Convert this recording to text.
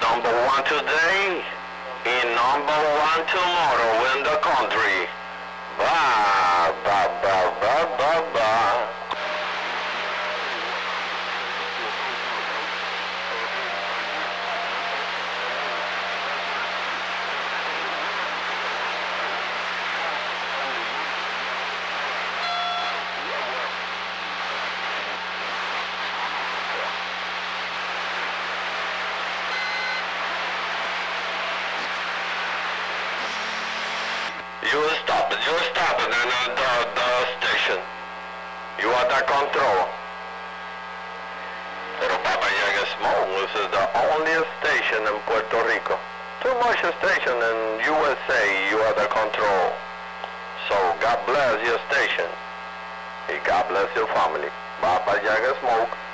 number one today, and number one tomorrow in the country. Ba, ba, ba, ba, ba, ba. You stop it in the station. You are the control. Pero Papa Yaga Smoke, this is the only station in Puerto Rico. Too much station in USA, you are the control. So God bless your station. And God bless your family. Papa Yaga Smoke.